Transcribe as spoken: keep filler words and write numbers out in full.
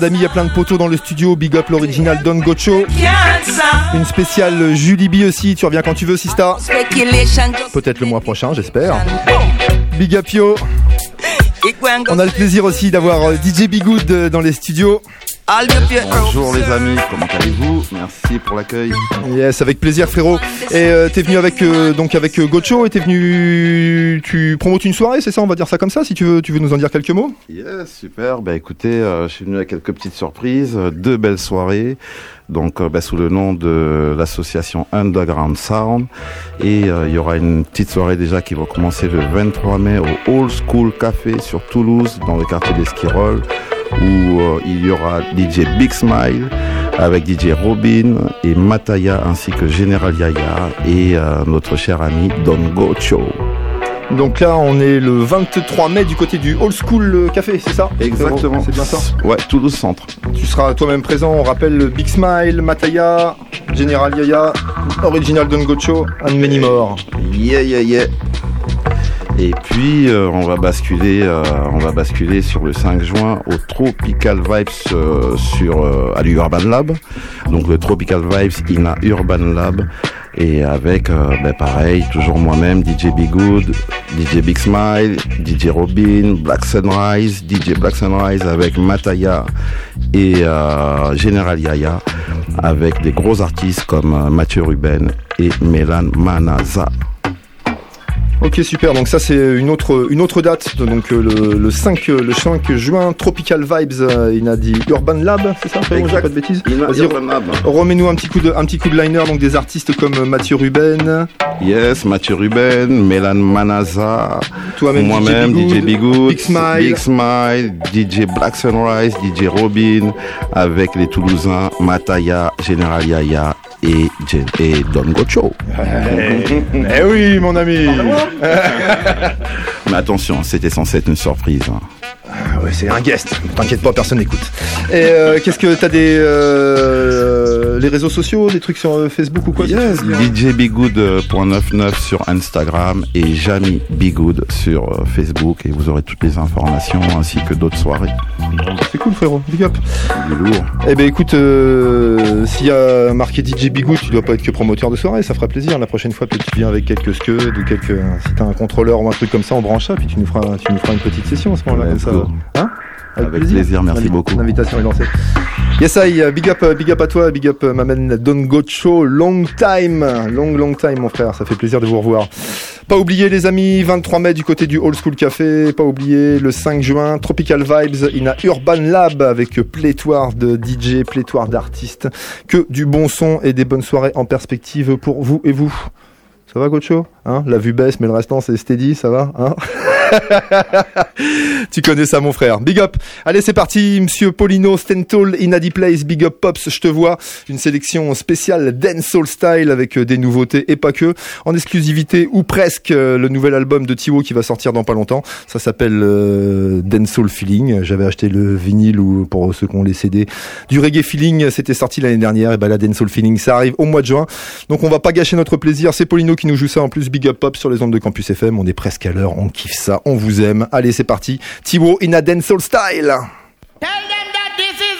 D'amis, il y a plein de poteaux dans le studio. Big up l'original Don Gocho. Une spéciale Julie B aussi. Tu reviens quand tu veux, Sista. Peut-être le mois prochain, j'espère. Big up yo. On a le plaisir aussi d'avoir D J Be Good dans les studios. Bonjour les amis, comment allez-vous? Merci pour l'accueil. Yes, avec plaisir frérot. Et euh, t'es venu avec euh, donc avec euh, Gocho et t'es venu, tu promotes une soirée, c'est ça? On va dire ça comme ça. Si tu veux, tu veux nous en dire quelques mots? Yes, super. Bah écoutez, euh, je suis venu avec quelques petites surprises, deux belles soirées. Donc euh, bah, sous le nom de l'association Underground Sound. Et euh, il y aura une petite soirée déjà qui va commencer le vingt-trois mai au Old School Café sur Toulouse, dans le quartier d'Esquirol, où euh, il y aura D J Big Smile avec D J Robin et Mataya, ainsi que General Yaya et euh, notre cher ami Don Gocho. Donc là, on est le vingt-trois mai du côté du Old School Café, c'est ça? Exactement. C'est bien ça? Ouais, Toulouse Centre. Tu seras toi-même présent, on rappelle le Big Smile, Mataya, General Yaya, Original Don Gocho, and many more. Yeah, yeah, yeah. Et puis euh, on va basculer, euh, on va basculer sur le cinq juin au Tropical Vibes euh, sur euh, à l'Urban Lab. Donc le Tropical Vibes in a Urban Lab. Et avec, euh, ben pareil, toujours moi-même, D J Be Good, D J Big Smile, D J Robin, Black Sunrise, D J Black Sunrise avec Mataya et euh, General Yaya, avec des gros artistes comme euh, Mathieu Ruben et Mélan Manaza. Ok, super, donc ça c'est une autre, une autre date, donc euh, le, le, cinq, le cinq juin, Tropical Vibes, euh, il a dit Urban Lab, c'est ça, frérot, j'ai pas de bêtises. Vas-y, Urban Lab. Remets-nous un petit coup de, un petit coup de liner, donc des artistes comme Mathieu Ruben. Yes, Mathieu Ruben, Mélan Manaza, toi-même, moi-même, D J Be Good, Big Smile, Big Smile, D J Black Sunrise, D J Robin, avec les Toulousains, Mataya, General Yaya et, et Don Gocho. Eh, eh oui, mon ami. Mais attention, c'était censé être une surprise. Hein. Ah ouais, c'est un guest. T'inquiète pas, personne n'écoute. Et euh, qu'est-ce que t'as des euh, les réseaux sociaux, des trucs sur Facebook ou quoi? Yes, D J Be Good point neuf-neuf sur Instagram et Jamie Be Good sur euh, Facebook, et vous aurez toutes les informations ainsi que d'autres soirées. C'est cool, frérot. Big up. Du lourd. Eh ben écoute, euh, s'il y a marqué D J Be Good, tu dois pas être que promoteur de soirée, ça fera plaisir. La prochaine fois, peut-être tu viens avec quelques scuds ou quelques, si t'as un contrôleur ou un truc comme ça, on branche ça, puis tu nous feras, tu nous feras une petite session à ce moment-là, comme ça. Hein? Avec, Avec plaisir, plaisir merci L'invi- beaucoup. L'invitation est lancée. Yes, I, big up, big up à toi, big up, ma man Don Gocho, long time, long, long time, mon frère, ça fait plaisir de vous revoir. Pas oublier, les amis, vingt-trois mai du côté du Old School Café, pas oublier le cinq juin, Tropical Vibes in a Urban Lab avec pléthore de D J, pléthore d'artistes, que du bon son et des bonnes soirées en perspective pour vous et vous. Ça va, Gocho? Hein? La vue baisse, mais le restant c'est steady, ça va? Hein? Tu connais ça, mon frère. Big up. Allez, c'est parti, monsieur Paulino Stentall, Inadi Place, Big up Pops, je te vois. Une sélection spéciale dancehall style avec des nouveautés et pas que. En exclusivité ou presque, le nouvel album de Tiwo qui va sortir dans pas longtemps. Ça s'appelle euh, Dancehall Feeling. J'avais acheté le vinyle, ou pour ceux qui ont les C D du Reggae Feeling, c'était sorti l'année dernière. Et ben la Dancehall Feeling, ça arrive au mois de juin. Donc on va pas gâcher notre plaisir. C'est Paulino qui nous joue ça en plus. Big up Pops sur les ondes de Campus F M. On est presque à l'heure, on kiffe ça, on vous aime. Allez, c'est parti. Tiwo in a Dancehall style.